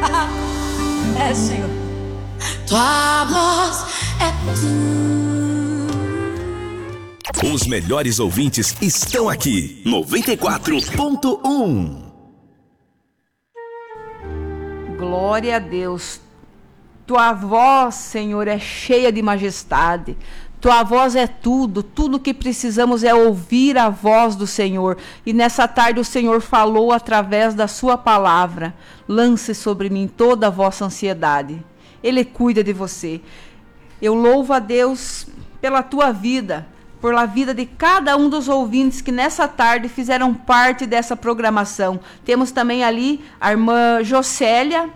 É, Senhor. Tua voz é tudo. Os melhores ouvintes estão aqui. 94.1. Glória a Deus. Tua voz, Senhor, é cheia de majestade. Tua voz é tudo, tudo que precisamos é ouvir a voz do Senhor. E nessa tarde o Senhor falou através da sua palavra. Lance sobre mim toda a vossa ansiedade. Ele cuida de você. Eu louvo a Deus pela tua vida, pela vida de cada um dos ouvintes que nessa tarde fizeram parte dessa programação. Temos também ali a irmã Jocélia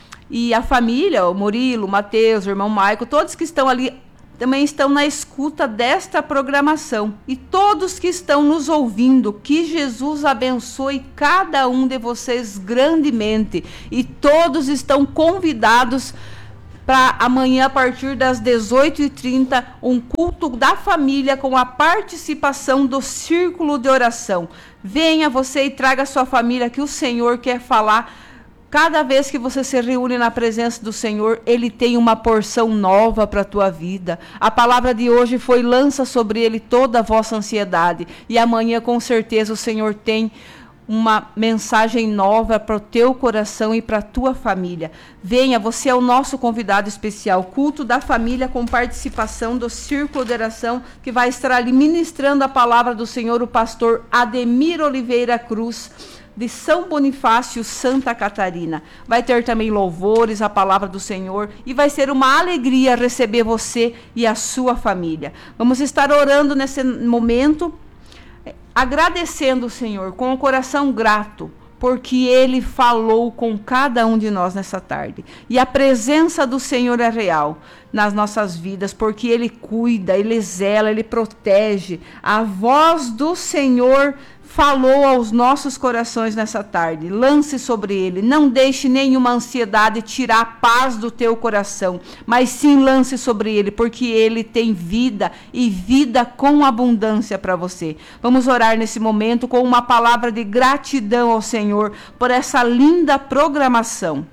e a família, o Murilo, o Mateus, o irmão Maico, todos que estão ali também estão na escuta desta programação. E todos que estão nos ouvindo, que Jesus abençoe cada um de vocês grandemente. E todos estão convidados para amanhã, a partir das 18h30, um culto da família com a participação do Círculo de Oração. Venha você e traga a sua família, que o Senhor quer falar. Cada vez que você se reúne na presença do Senhor, Ele tem uma porção nova para a tua vida. A palavra de hoje foi: lança sobre Ele toda a vossa ansiedade. E amanhã, com certeza, o Senhor tem uma mensagem nova para o teu coração e para a tua família. Venha, você é o nosso convidado especial. Culto da família com participação do Círculo de Oração, que vai estar ali ministrando a palavra do Senhor, o pastor Ademir Oliveira Cruz, de São Bonifácio, Santa Catarina. Vai ter também louvores, a palavra do Senhor, e vai ser uma alegria receber você e a sua família. Vamos estar orando nesse momento, agradecendo o Senhor com o coração grato, porque Ele falou com cada um de nós nessa tarde. E a presença do Senhor é real nas nossas vidas, porque Ele cuida, Ele zela, Ele protege. A voz do Senhor falou aos nossos corações nessa tarde. Lance sobre Ele. Não deixe nenhuma ansiedade tirar a paz do teu coração, mas sim lance sobre Ele, porque Ele tem vida e vida com abundância para você. Vamos orar nesse momento com uma palavra de gratidão ao Senhor por essa linda programação.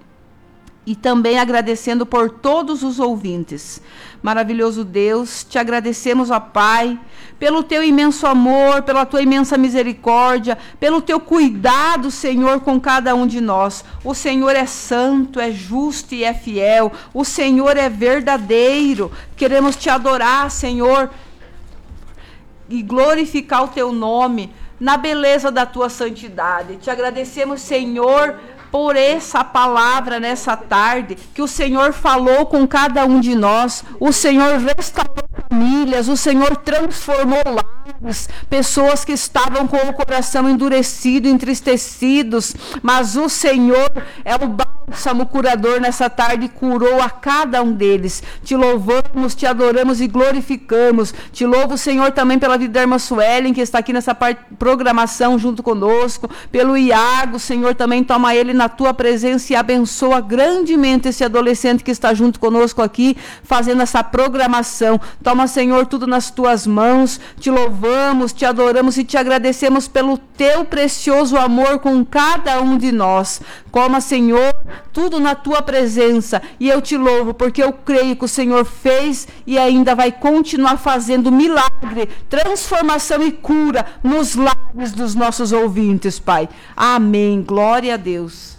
E também agradecendo por todos os ouvintes. Maravilhoso Deus, te agradecemos, ó Pai, pelo teu imenso amor, pela tua imensa misericórdia, pelo teu cuidado, Senhor, com cada um de nós. O Senhor é santo, é justo e é fiel. O Senhor é verdadeiro. Queremos te adorar, Senhor, e glorificar o teu nome na beleza da tua santidade. Te agradecemos, Senhor, por essa palavra nessa tarde, que o Senhor falou com cada um de nós. O Senhor restaurou famílias, o Senhor transformou lares, pessoas que estavam com o coração endurecido, entristecidos, mas o Senhor é o bálsamo curador nessa tarde, curou a cada um deles. Te louvamos, te adoramos e glorificamos. Te louvo, Senhor, também pela vida da irmã Suelen, que está aqui nessa programação junto conosco, pelo Iago, Senhor, também toma ele na tua presença e abençoa grandemente esse adolescente que está junto conosco aqui, fazendo essa programação. Toma, Senhor, tudo nas tuas mãos. Te louvamos, te adoramos e te agradecemos pelo teu precioso amor com cada um de nós. Coma, Senhor, tudo na tua presença. E eu te louvo, porque eu creio que o Senhor fez e ainda vai continuar fazendo milagre, transformação e cura nos lares dos nossos ouvintes, Pai. Amém. Glória a Deus.